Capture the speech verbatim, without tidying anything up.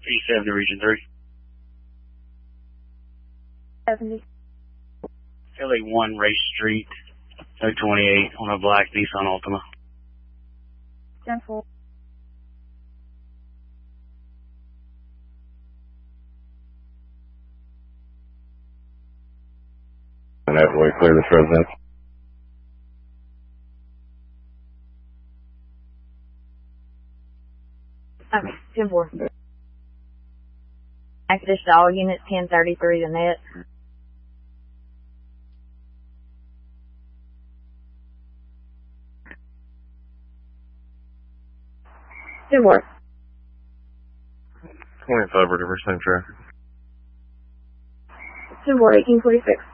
East seventy, Region three. seventy. L A one, Race Street, oh twenty-eight, on a black Nissan Altima. ten four. And that way, clear this residence. Okay, ten four. Access to all units, ten thirty-three to net. ten four. twenty-five, ready for same traffic. ten four, eighteen forty-six.